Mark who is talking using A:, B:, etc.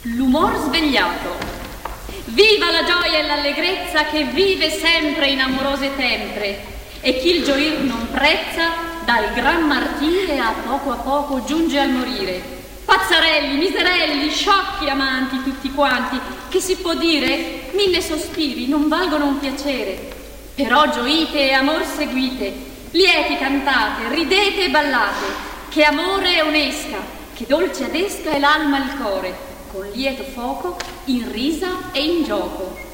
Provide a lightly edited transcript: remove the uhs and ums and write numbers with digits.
A: L'umor svegliato. Viva la gioia e l'allegrezza che vive sempre in amorose tempre, e chi il gioir non prezza dal gran martire a poco giunge al morire. Pazzarelli, miserelli, sciocchi amanti tutti quanti, che si può dire 1000 sospiri non valgono un piacere. Però gioite e amor seguite, lieti cantate, ridete e ballate, che amore è un'esca, che dolce adesca e l'alma il core, con lieto foco in risa e in gioco.